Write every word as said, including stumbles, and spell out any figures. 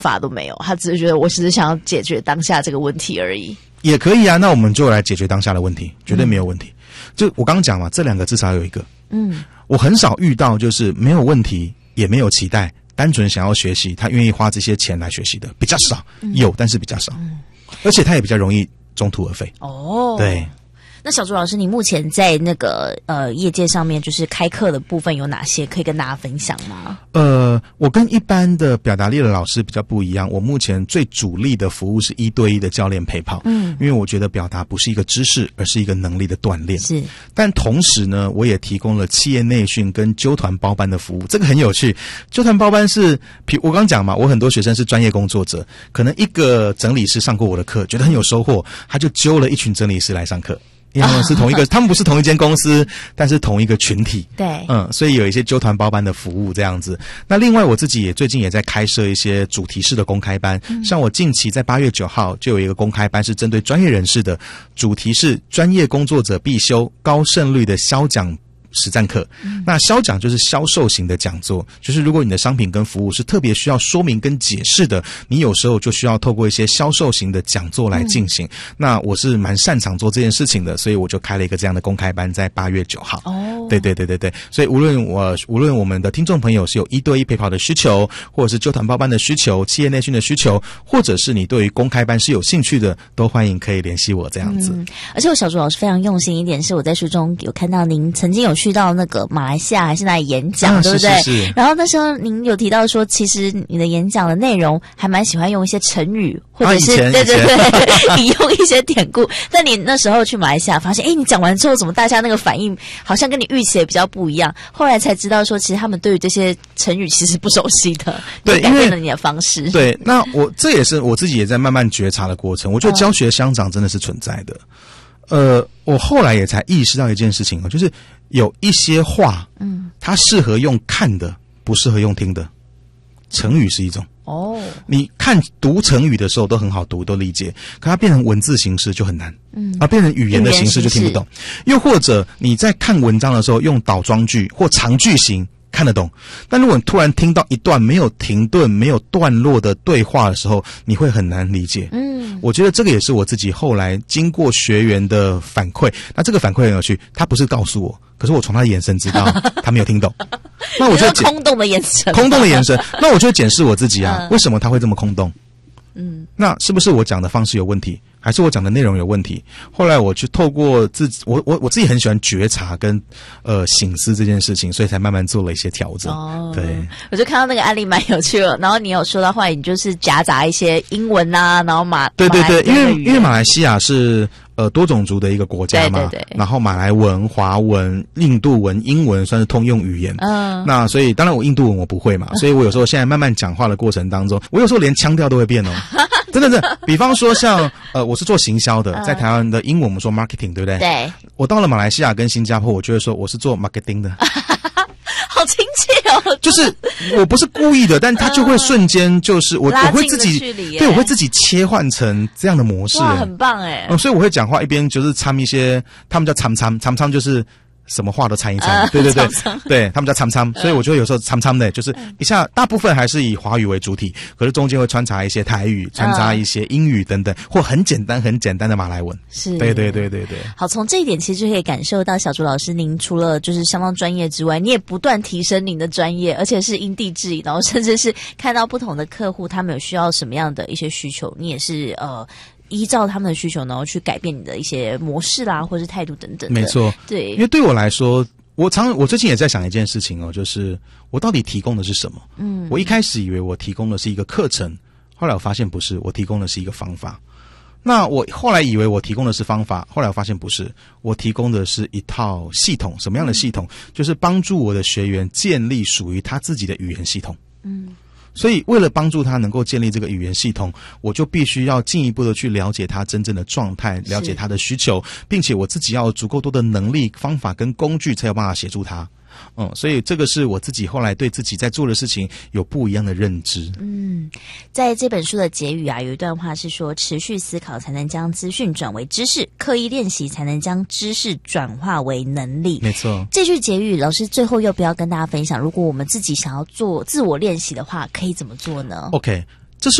法都没有，他只是觉得我只是想要解决当下这个问题而已。 也可以啊，那我们就来解决当下的问题，绝对没有问题。嗯、就我刚刚讲嘛，这两个至少有一个。嗯，我很少遇到就是没有问题也没有期待，单纯想要学习，他愿意花这些钱来学习的比较少，嗯、有但是比较少，嗯、而且他也比较容易中途而废。 哦， 对。 那小朱老师，你目前在那个呃业界上面，就是开课的部分有哪些可以跟大家分享吗？ 呃，我跟一般的表达力的老师比较不一样，我目前最主力的服务是一对一的教练陪跑。嗯，因为我觉得表达不是一个知识，而是一个能力的锻炼。 是， 但同时呢，我也提供了企业内训跟纠团包班的服务，这个很有趣。纠团包班是，我刚讲嘛，我很多学生是专业工作者，可能一个整理师上过我的课，觉得很有收获，他就揪了一群整理师来上课。因为他们是同一个，他们不是同一间公司，但是同一个群体。 对， 嗯，所以有一些纠团包班的服务这样子。那另外我自己也最近也在开设一些主题式的公开班，嗯、像我近期在八月九号就有一个公开班是针对专业人士的，主题是专业工作者必修高胜率的销讲实战课。嗯、那销讲就是销售型的讲座，就是如果你的商品跟服务是特别需要说明跟解释的，你有时候就需要透过一些销售型的讲座来进行。嗯、那我是蛮擅长做这件事情的，所以我就开了一个这样的公开班，在八月九号。哦，对对对对对，所以无论我无论我们的听众朋友是有一对一陪跑的需求，或者是纠团包班的需求，企业内训的需求，或者是你对于公开班是有兴趣的，都欢迎可以联系我这样子。嗯、 而且我小朱老师非常用心一点，是我在书中有看到您曾经有去到那个马来西亚还是哪里演讲，啊、对不对？ 是是是。 然后那时候您有提到说，其实你的演讲的内容还蛮喜欢用一些成语，或者是、 啊、 对对对，引用一些典故。但你那时候去马来西亚，发现哎，你讲完之后，怎么大家那个反应好像跟你预期的比较不一样？后来才知道说，其实他们对于这些成语其实不熟悉的， 对， 改变了你的方式。 对，那我这也是我自己也在慢慢觉察的过程。我觉得教学相长真的是存在的。嗯、呃，我后来也才意识到一件事情哦，就是有一些话，嗯，它适合用看的，不适合用听的。成语是一种哦，你看读成语的时候都很好读，都理解，可它变成文字形式就很难，嗯，啊，变成语言的形式就听不懂。又或者你在看文章的时候用倒装句或长句型看得懂，但如果你突然听到一段没有停顿、没有段落的对话的时候，你会很难理解。嗯，我觉得这个也是我自己后来经过学员的反馈，那这个反馈很有趣，他不是告诉我，可是我从他的眼神知道他没有听懂。那我就空洞的眼神， 空洞的眼神。那我就检视我自己啊，嗯、为什么他会这么空洞？嗯，那是不是我讲的方式有问题，还是我讲的内容有问题？后来我去透过自己，我我我自己很喜欢觉察跟呃省思这件事情，所以才慢慢做了一些调整。哦，对， 我就看到那个案例蛮有趣的，然后你有说到话，你就是夹杂一些英文啊，然后马对对对，因为因为马来西亚是呃多种族的一个国家嘛， 对对对， 然后马来文、华文、印度文、英文算是通用语言。嗯，那所以当然我印度文我不会嘛，所以我有时候现在慢慢讲话的过程当中，我有时候连腔调都会变哦。真的真的，比方说像呃，我是做行销的，在台湾的英文我们说 marketing， 对不对？ 对。 我到了马来西亚跟新加坡，我就会说我是做 marketing 的。 好亲切哦！ 就是我不是故意的，但他就会瞬间就是我我会自己对我会自己切换成这样的模式， 哇，很棒哎！ 嗯，所以我会讲话一边就是掺一些，他们叫掺掺掺掺，就是什么话都掺一掺，对对对，对他们叫掺掺，所以我觉得有时候掺掺的，就是一下大部分还是以华语为主体，可是中间会穿插一些台语，穿插一些英语等等，或很简单很简单的马来文。 是， 对对对对对。 好，从这一点其实就可以感受到小朱老师，您除了就是相当专业之外，你也不断提升您的专业，而且是因地制宜，然后甚至是看到不同的客户他们有需要什么样的一些需求，你也是呃。依照他们的需求，然后去改变你的一些模式啦，或是态度等等的。 没错， 对， 因为对我来说，我常我最近也在想一件事情哦，就是我到底提供的是什么？嗯，我一开始以为我提供的是一个课程，后来我发现不是，我提供的是一个方法。那我后来以为我提供的是方法，后来我发现不是，我提供的是一套系统。什么样的系统？嗯、就是帮助我的学员建立属于他自己的语言系统。嗯。所以为了帮助他能够建立这个语言系统，我就必须要进一步的去了解他真正的状态，了解他的需求，并且我自己要有足够多的能力、方法跟工具，才有办法协助他。嗯，所以这个是我自己后来对自己在做的事情有不一样的认知。嗯， 在这本书的结语啊，有一段话是说：持续思考才能将资讯转为知识，刻意练习才能将知识转化为能力。 没错， 这句结语，老师最后要不要跟大家分享？如果我们自己想要做自我练习的话，可以怎么做呢 ？OK，